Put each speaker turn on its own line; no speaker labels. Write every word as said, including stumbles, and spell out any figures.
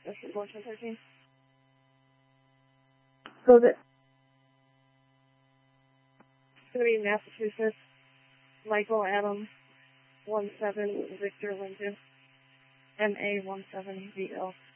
This is one thirteen.
So that
Three, Massachusetts. Michael Adam, one seven, Victor Lincoln. M A one seven V L.